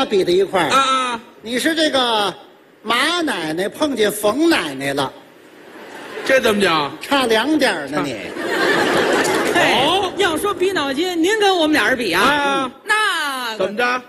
俩比在一块儿啊， 你是这个马奶奶碰见冯奶奶了， 这怎么讲？ 差2点呢你。 哦，要说比脑筋，您跟我们俩人比啊？ 啊， 那怎么着？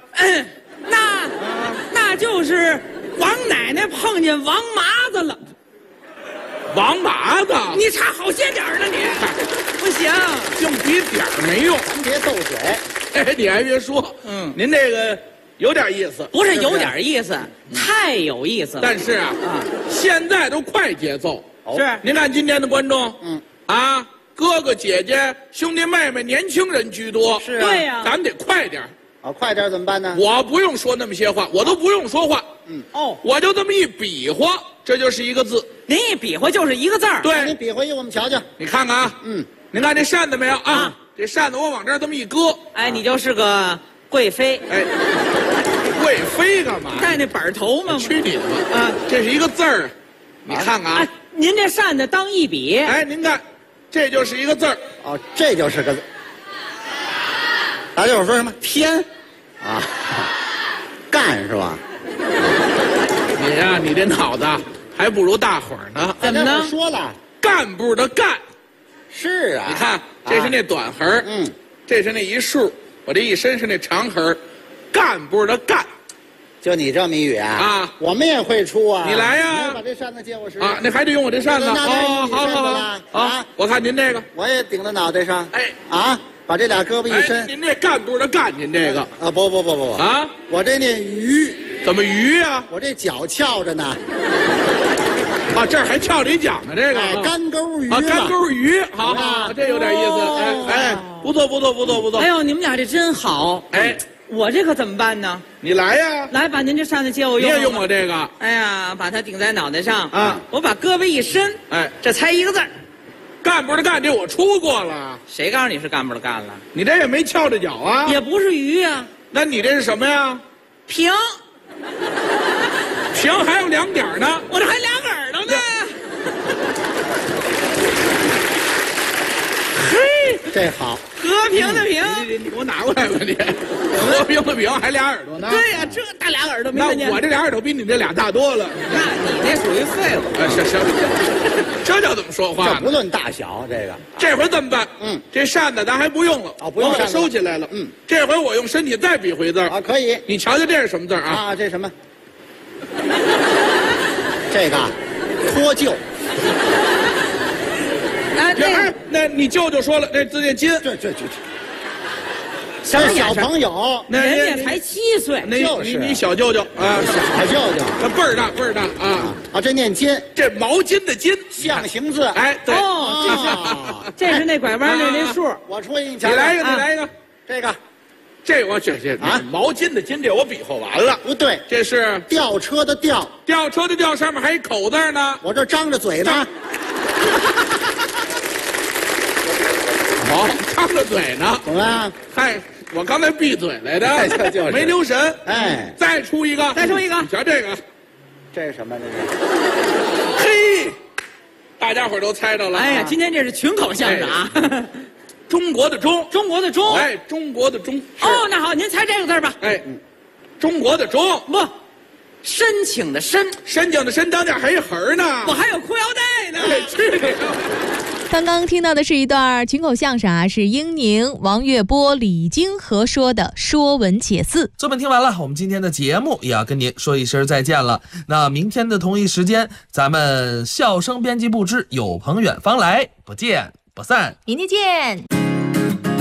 那就是王奶奶碰见王麻子了。 王麻子， 你差好些点儿呢你，不行， 净比点儿没用。 咱别斗嘴， 哎，你还别说，您这个有点意思， 不是有点意思，太有意思了。 但是啊，现在都快节奏。 是您看今天的观众，哥哥姐姐、兄弟妹妹、年轻人居多。 是啊对呀， 咱们得快点。 快点怎么办呢？ 我不用说那么些话，我都不用说话， 哦， 我就这么一比划，这就是一个字。 您一比划就是一个字儿。 对， 你比划一个我们瞧瞧。 你看看啊，您看这扇子没有啊？ 啊这扇子我往这儿这么一搁， 哎，你就是个贵妃， 哎，贵妃干嘛？ 戴那板头嘛。 去你的吧！啊，这是一个字儿，你看看啊哎，，您这扇子当一比， 哎，您看，这就是一个字儿。 哦，这就是个。大家伙说什么？天，啊，干是吧？ 你呀，你这脑子还不如大伙儿呢。 怎么呢大家伙说了， 干部的干， 是啊。 你看，这是那短横儿，这是那一竖，我这一身是那长横儿，干部的干就你这谜语啊？我们也会出啊。 你来呀你把这扇子借我使啊，那还得用我这扇子。 那哦，好你好好啊， 我看您这个， 我也顶在脑袋上。 哎啊，把这俩胳膊一哎， 伸。 您这干部的干，您这个啊，不啊， 我这念鱼， 怎么鱼呀？ 我这脚翘着呢。 啊，这儿还翘着一脚呢，这个哎，干钩鱼啊，干钩鱼，好啊好，这有点意思。哎，不错不错不错不错。 哎呦，你们俩这真好。 哎， 我这可怎么办呢？ 你来呀， 来，把您这扇子借我用。 你也用我这个。 哎呀，把它顶在脑袋上啊， 我把胳膊一伸， 哎， 这才一个字儿。 干部的干，这我出过了。 谁告诉你是干部的干了？ 你这也没翘着脚啊？ 也不是鱼呀， 那你这是什么呀？ 平， 平还有2点呢。 我这还俩耳朵呢。 嘿， 这好。 和平的平。 你给我拿过来吧你。和平的平还俩耳朵呢。 对呀，这大俩耳朵没那看见。 我这俩耳朵比你这俩大多了。 那你那属于废物。 行，这叫怎么说话呢？ 这不论大小，这个这回这么办？这扇子咱还不用了。 哦不用我把它扇子收起来了。这回我用身体再比回字儿啊可以你瞧瞧这是什么字儿啊？ 啊，这什么？这个脱臼。 哎， 哎，那你舅舅说了，这字念金。 这什么小朋友， 那人家才7岁。 那就是你小舅舅啊， 小舅舅那倍儿大倍儿大啊！ 啊，这念金， 这毛巾的巾， 象形字。 哎，对， 哦， 这是那拐弯那数。 我出去你瞧瞧。 你来一个，你来一个， 这个这我这毛巾的巾，这我比划完了。 不对， 这是吊车的吊， 吊车的吊，上面还一口字呢。 我这张着嘴呢。 好，张着嘴呢。 怎么样？ 嗨，我刚才闭嘴来的， 就是没留神。 哎， 再出一个， 再出一个你瞧这个， 这是什么？这是嘿，大家伙都猜着了。 哎呀，今天这是群口相声啊。 中国的中， 中国的中。 哎，中国的中。 哦，那好，您猜这个字吧。 哎，中国的中， 不，申请的申。 申请的申当间还一横呢。 我还有裤腰带呢。 哎，去你的！ 刚刚听到的是一段群口相声啊，是英宁、王月波、李金河说的《说文解字》。 这么听完了，我们今天的节目也要跟您说一声再见了。那明天的同一时间，咱们笑声编辑部之有朋远方来，不见不散。 明天见。